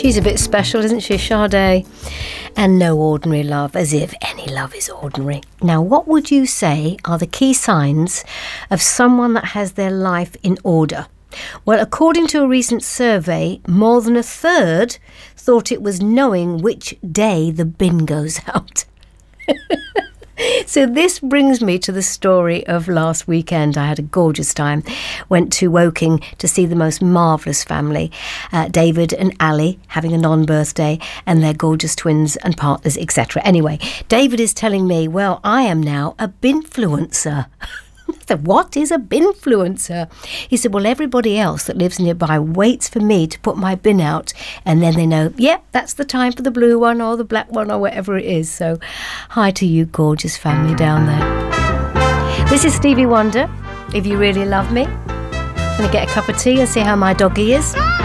She's a bit special, isn't she, Sade? And no ordinary love, as if any love is ordinary. Now, what would you say are the key signs of someone that has their life in order? Well, according to a recent survey, more than a third thought it was knowing which day the bin goes out. So this brings me to the story of last weekend. I had a gorgeous time. Went to Woking to see the most marvellous family, David and Ali having a non-birthday and their gorgeous twins and partners, etc. Anyway, David is telling me, well, I am now a binfluencer. I said, what is a binfluencer? He said, well, everybody else that lives nearby waits for me to put my bin out, and then they know, yep, that's the time for the blue one or the black one or whatever it is. So hi to you gorgeous family down there. This is Stevie Wonder, If You Really Love Me. I'm going to get a cup of tea and see how my doggy is.